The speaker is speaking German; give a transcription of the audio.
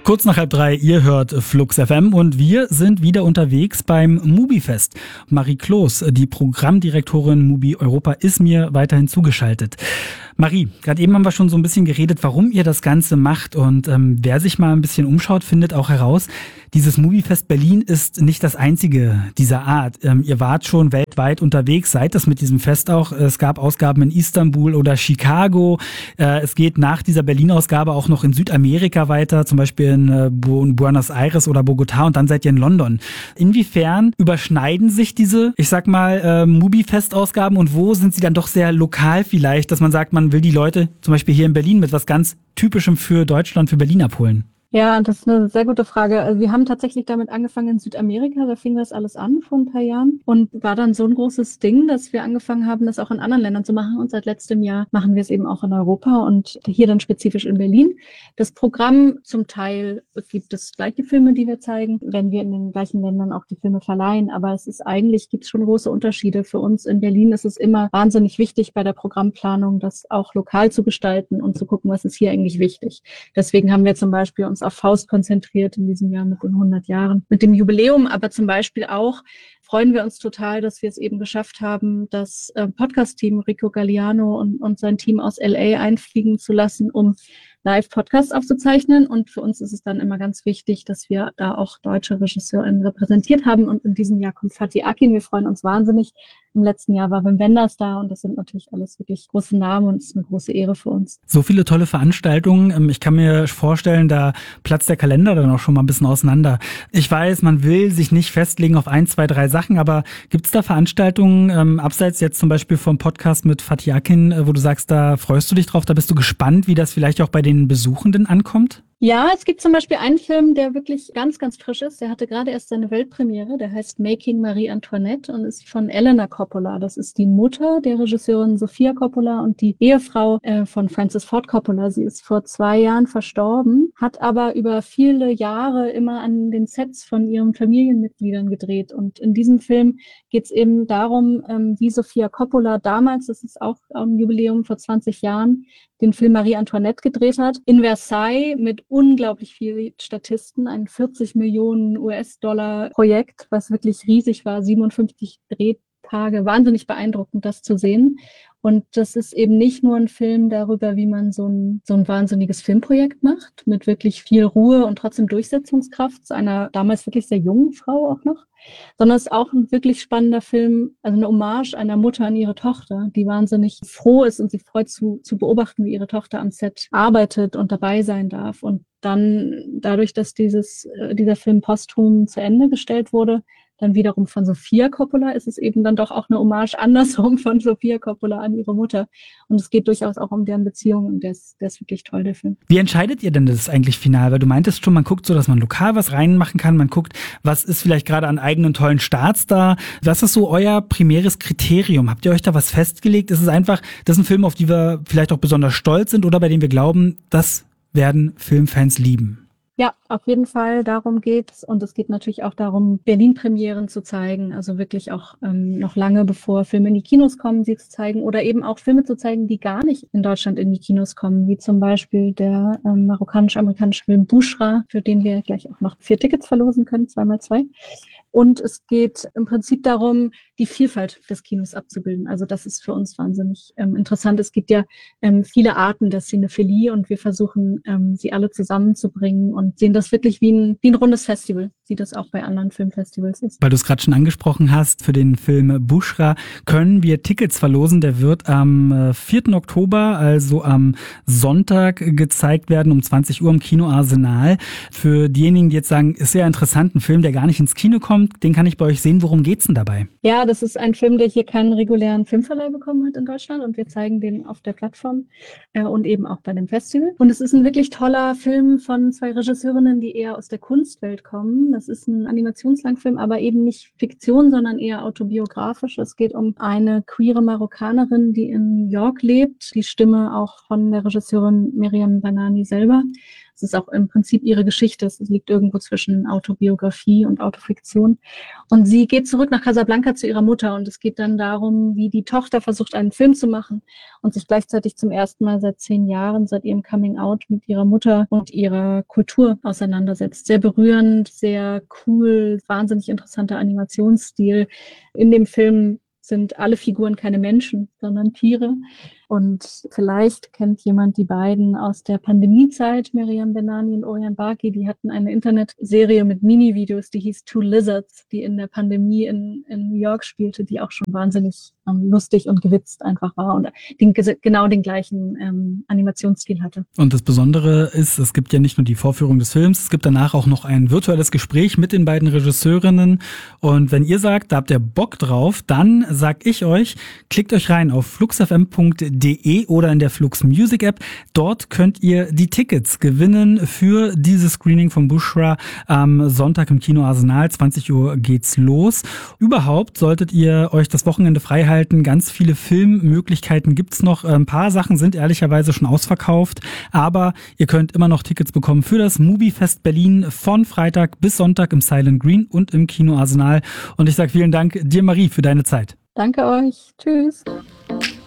Kurz nach 2:30, ihr hört Flux FM und wir sind wieder unterwegs beim Mubi-Fest. Marie Kloß, die Programmdirektorin Mubi Europa, ist mir weiterhin zugeschaltet. Marie, gerade eben haben wir schon so ein bisschen geredet, warum ihr das Ganze macht und wer sich mal ein bisschen umschaut, findet auch heraus, dieses Mubi-Fest Berlin ist nicht das einzige dieser Art. Ihr wart schon weltweit unterwegs, seid das mit diesem Fest auch. Es gab Ausgaben in Istanbul oder Chicago. Es geht nach dieser Berlin-Ausgabe auch noch in Südamerika weiter, zum Beispiel in Buenos Aires oder Bogotá und dann seid ihr in London. Inwiefern überschneiden sich diese, ich sag mal, Mubi-Fest-Ausgaben und wo sind sie dann doch sehr lokal vielleicht, dass man sagt, man will die Leute zum Beispiel hier in Berlin mit was ganz Typischem für Deutschland, für Berlin abholen? Ja, das ist eine sehr gute Frage. Also wir haben tatsächlich damit angefangen in Südamerika, da fing das alles an vor ein paar Jahren und war dann so ein großes Ding, dass wir angefangen haben, das auch in anderen Ländern zu machen und seit letztem Jahr machen wir es eben auch in Europa und hier dann spezifisch in Berlin. Das Programm zum Teil gibt es gleiche Filme, die wir zeigen, wenn wir in den gleichen Ländern auch die Filme verleihen, aber es ist eigentlich, gibt es schon große Unterschiede. Für uns in Berlin ist es immer wahnsinnig wichtig bei der Programmplanung, das auch lokal zu gestalten und zu gucken, was ist hier eigentlich wichtig. Deswegen haben wir zum Beispiel uns auf Faust konzentriert in diesem Jahr mit den 100 Jahren, mit dem Jubiläum, aber zum Beispiel auch freuen wir uns total, dass wir es eben geschafft haben, das Podcast-Team Rico Galliano und sein Team aus LA einfliegen zu lassen, um Live-Podcasts aufzuzeichnen. Und für uns ist es dann immer ganz wichtig, dass wir da auch deutsche RegisseurInnen repräsentiert haben. Und in diesem Jahr kommt Fatih Akin. Wir freuen uns wahnsinnig. Im letzten Jahr war Wim Wenders da und das sind natürlich alles wirklich große Namen und es ist eine große Ehre für uns. So viele tolle Veranstaltungen. Ich kann mir vorstellen, da platzt der Kalender dann auch schon mal ein bisschen auseinander. Ich weiß, man will sich nicht festlegen auf 1, 2, 3 Sachen, aber gibt es da Veranstaltungen, abseits jetzt zum Beispiel vom Podcast mit Fatih Akin, wo du sagst, da freust du dich drauf, da bist du gespannt, wie das vielleicht auch bei den Besuchenden ankommt? Ja, es gibt zum Beispiel einen Film, der wirklich ganz, ganz frisch ist. Der hatte gerade erst seine Weltpremiere. Der heißt Making Marie Antoinette und ist von Elena Coppola. Das ist die Mutter der Regisseurin Sofia Coppola und die Ehefrau von Francis Ford Coppola. Sie ist vor 2 Jahren verstorben, hat aber über viele Jahre immer an den Sets von ihren Familienmitgliedern gedreht. Und in diesem Film geht es eben darum, wie Sofia Coppola damals, das ist auch am Jubiläum vor 20 Jahren, den Film Marie Antoinette gedreht hat, in Versailles mit unglaublich vielen Statisten, ein 40 Millionen US-Dollar Projekt, was wirklich riesig war, 57 Drehtage, wahnsinnig beeindruckend, das zu sehen. Und das ist eben nicht nur ein Film darüber, wie man so ein wahnsinniges Filmprojekt macht, mit wirklich viel Ruhe und trotzdem Durchsetzungskraft, einer damals wirklich sehr jungen Frau auch noch, sondern es ist auch ein wirklich spannender Film, also eine Hommage einer Mutter an ihre Tochter, die wahnsinnig froh ist und sich freut zu beobachten, wie ihre Tochter am Set arbeitet und dabei sein darf. Und dann dadurch, dass dieser Film posthum zu Ende gestellt wurde, dann wiederum von Sofia Coppola, ist es eben dann doch auch eine Hommage andersrum von Sofia Coppola an ihre Mutter. Und es geht durchaus auch um deren Beziehung und der ist wirklich toll, der Film. Wie entscheidet ihr denn das eigentlich final? Weil du meintest schon, man guckt so, dass man lokal was reinmachen kann. Man guckt, was ist vielleicht gerade an eigenen tollen Starts da. Was ist so euer primäres Kriterium? Habt ihr euch da was festgelegt? Ist es einfach, das ist ein Film, auf die wir vielleicht auch besonders stolz sind oder bei dem wir glauben, das werden Filmfans lieben? Ja, auf jeden Fall, darum geht's. Und es geht natürlich auch darum, Berlin-Premieren zu zeigen, also wirklich auch noch lange bevor Filme in die Kinos kommen, sie zu zeigen oder eben auch Filme zu zeigen, die gar nicht in Deutschland in die Kinos kommen, wie zum Beispiel der marokkanisch-amerikanische Film Bushra, für den wir gleich auch noch 4 Tickets verlosen können, 2x2. Und es geht im Prinzip darum, die Vielfalt des Kinos abzubilden. Also das ist für uns wahnsinnig interessant. Es gibt ja viele Arten der Cinephilie und wir versuchen, sie alle zusammenzubringen und sehen das wirklich wie ein rundes Festival, wie das auch bei anderen Filmfestivals ist. Weil du es gerade schon angesprochen hast, für den Film Bushra können wir Tickets verlosen. Der wird am 4. Oktober, also am Sonntag, gezeigt werden um 20 Uhr im Kino Arsenal. Für diejenigen, die jetzt sagen, ist sehr interessant, ein Film, der gar nicht ins Kino kommt, den kann ich bei euch sehen. Worum geht's denn dabei? Ja, das ist ein Film, der hier keinen regulären Filmverleih bekommen hat in Deutschland und wir zeigen den auf der Plattform und eben auch bei dem Festival. Und es ist ein wirklich toller Film von 2 Regisseurinnen, die eher aus der Kunstwelt kommen. Das ist ein Animationslangfilm, aber eben nicht Fiktion, sondern eher autobiografisch. Es geht um eine queere Marokkanerin, die in New York lebt, die Stimme auch von der Regisseurin Miriam Banani selber. Es ist auch im Prinzip ihre Geschichte. Es liegt irgendwo zwischen Autobiografie und Autofiktion. Und sie geht zurück nach Casablanca zu ihrer Mutter und es geht dann darum, wie die Tochter versucht, einen Film zu machen und sich gleichzeitig zum ersten Mal seit 10 Jahren, seit ihrem Coming-out mit ihrer Mutter und ihrer Kultur auseinandersetzt. Sehr berührend, sehr cool, wahnsinnig interessanter Animationsstil. In dem Film sind alle Figuren keine Menschen, sondern Tiere. Und vielleicht kennt jemand die beiden aus der Pandemiezeit, Miriam Benani und Oriane Barki. Die hatten eine Internetserie mit Mini-Videos, die hieß Two Lizards, die in der Pandemie in New York spielte, die auch schon wahnsinnig lustig und gewitzt einfach war und genau den gleichen Animationsstil hatte. Und das Besondere ist, es gibt ja nicht nur die Vorführung des Films, es gibt danach auch noch ein virtuelles Gespräch mit den beiden Regisseurinnen. Und wenn ihr sagt, da habt ihr Bock drauf, dann sag ich euch, klickt euch rein auf fluxfm.de oder in der Flux Music App. Dort könnt ihr die Tickets gewinnen für dieses Screening von Bushra am Sonntag im Kino Arsenal. 20 Uhr geht's los. Überhaupt solltet ihr euch das Wochenende frei halten. Ganz viele Filmmöglichkeiten gibt's noch. Ein paar Sachen sind ehrlicherweise schon ausverkauft, aber ihr könnt immer noch Tickets bekommen für das Moviefest Berlin von Freitag bis Sonntag im Silent Green und im Kino Arsenal. Und ich sage vielen Dank dir, Marie, für deine Zeit. Danke euch. Tschüss.